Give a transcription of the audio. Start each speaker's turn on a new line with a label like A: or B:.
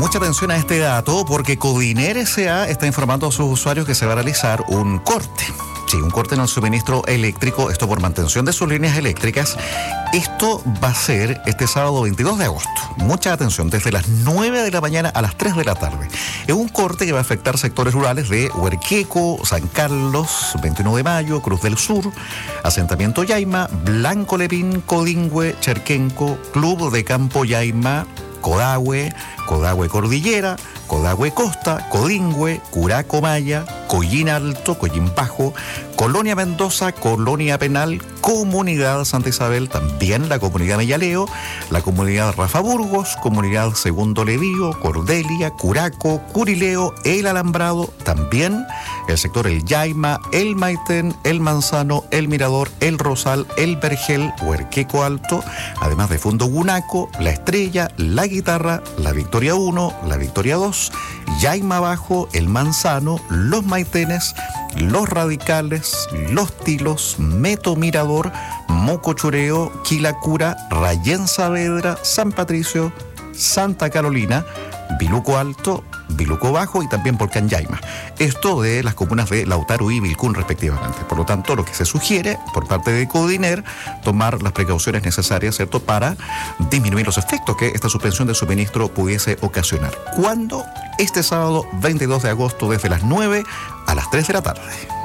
A: Mucha atención a este dato porque Codiner S.A. está informando a sus usuarios que se va a realizar un corte. Sí, un corte en el suministro eléctrico, esto por mantención de sus líneas eléctricas. Esto va a ser este sábado 22 de agosto. Mucha atención, desde las 9 de la mañana a las 3 de la tarde. Es un corte que va a afectar sectores rurales de Huerqueco, San Carlos, 21 de Mayo, Cruz del Sur, Asentamiento Yaima, Blanco Lepín, Codingüe, Cherquenco, Club de Campo Yaima, Codahue, Codahue Cordillera, Codahue Costa, Codingüe, Curaco Maya, Collín Alto, Collín Bajo, Colonia Mendoza, Colonia Penal, Comunidad Santa Isabel, también la Comunidad Mellaleo, la Comunidad Rafa Burgos, Comunidad Segundo Levío, Cordelia, Curaco, Curileo, El Alambrado, también el sector El Yaima, El Maitén, El Manzano, El Mirador, El Rosal, El Vergel, Huerqueco Alto, además de Fundo Gunaco, La Estrella, La Guitarra, La Victoria 1, La Victoria 2, Yaima Bajo, El Manzano, Los Maitenes, Los Radicales, Los Tilos, Meto Mirador, Mocochureo, Quilacura, Rayén Saavedra, San Patricio, Santa Carolina, Viluco Alto, Viluco Bajo y también Volcán Yaima. Esto de las comunas de Lautaro y Vilcún respectivamente. Por lo tanto, lo que se sugiere por parte de Codiner, tomar las precauciones necesarias, ¿cierto?, para disminuir los efectos que esta suspensión de suministro pudiese ocasionar. ¿Cuándo? Este sábado 22 de agosto desde las 9 a las 3 de la tarde.